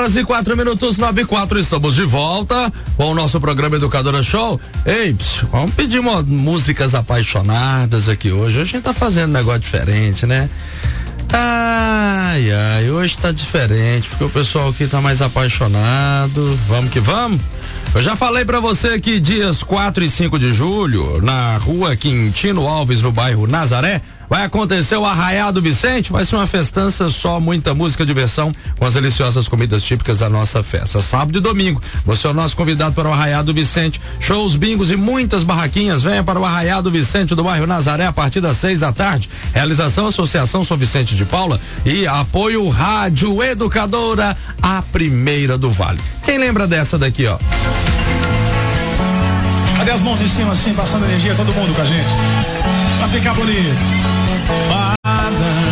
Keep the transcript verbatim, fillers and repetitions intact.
horas e quatro minutos, nove e quatro, estamos de volta com o nosso programa Educadora Show. Ei, psiu, vamos pedir uma, músicas apaixonadas aqui hoje. Hoje a gente tá fazendo um negócio diferente, né? Ai, ai, hoje tá diferente, porque o pessoal aqui tá mais apaixonado. Vamos que vamos? Eu já falei pra você que dias quatro e cinco de julho, na rua Quintino Alves, no bairro Nazaré, vai acontecer o Arraiado Vicente. Vai ser uma festança só, muita música, diversão, com as deliciosas comidas típicas da nossa festa. Sábado e domingo, você é o nosso convidado para o Arraiado Vicente. Shows, bingos e muitas barraquinhas. Venha para o Arraiado Vicente do bairro Nazaré a partir das seis da tarde. Realização Associação São Vicente de Paula e apoio Rádio Educadora, a primeira do Vale. Quem lembra dessa daqui, ó? Cadê as mãos em cima assim, passando energia, todo mundo com a gente? Pra ficar bonito. Fada